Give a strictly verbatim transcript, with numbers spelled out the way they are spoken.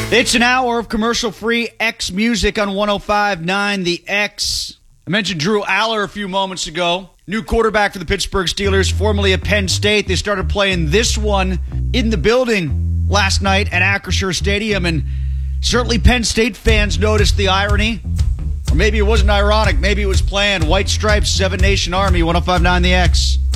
It's an hour of commercial-free X music on one oh five point nine The X. I mentioned Drew Aller a few moments ago. New quarterback for the Pittsburgh Steelers, formerly of Penn State. They started playing this one in the building last night at Acrisure Stadium, and certainly Penn State fans noticed the irony. Or maybe it wasn't ironic. Maybe it was planned. White Stripes, Seven Nation Army, one oh five point nine The X.